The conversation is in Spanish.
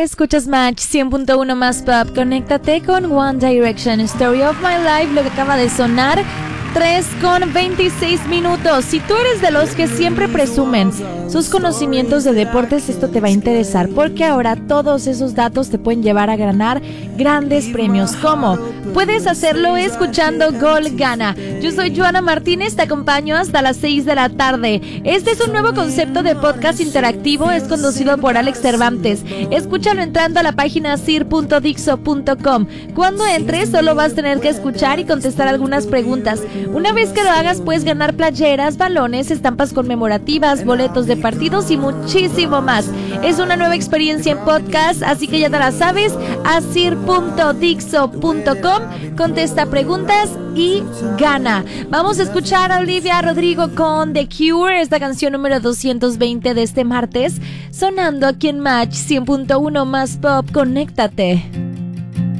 Escuchas Match 100.1 más pop. Conéctate con One Direction, Story of My Life, lo que acaba de sonar. 3:26. Si tú eres de los que siempre presumen sus conocimientos de deportes, esto te va a interesar, porque ahora todos esos datos te pueden llevar a ganar grandes premios. ¿Cómo? Puedes hacerlo escuchando Gol Gana. Yo soy Joana Martínez, te acompaño hasta las 6 de la tarde. Este es un nuevo concepto de podcast interactivo, es conducido por Alex Cervantes. Escúchalo entrando a la página sir.dixo.com. Cuando entres, solo vas a tener que escuchar y contestar algunas preguntas. Una vez que lo hagas, puedes ganar playeras, balones, estampas conmemorativas, boletos de partidos y muchísimo más. Es una nueva experiencia en podcast, así que ya te la sabes. A sir.dixo.com, contesta preguntas y gana. Vamos a escuchar a Olivia Rodrigo con The Cure, esta canción número 220 de este martes, sonando aquí en Match 100.1 más pop. Conéctate.